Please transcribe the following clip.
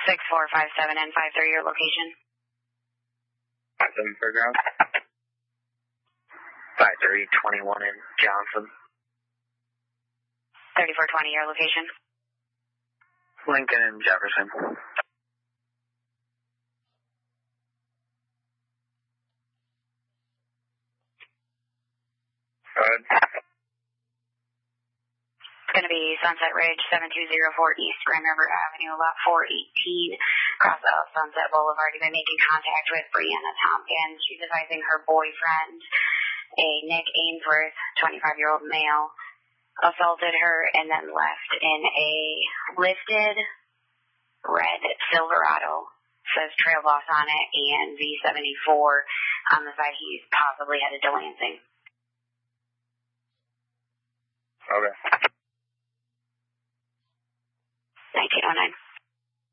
6457 and 53, your location. 57 Fairgrounds. 5321 in Johnson. 3420, your location. Lincoln and Jefferson. It's going to be Sunset Ridge, 7204 East Grand River Avenue, lot 418, across of Sunset Boulevard. You've been making contact with Brianna Tompkins. She's advising her boyfriend, a Nick Ainsworth, 25-year-old male, assaulted her and then left in a lifted red Silverado. Says Trail Boss on it and V74 on the side. He's possibly headed to Lansing. Okay. 1909.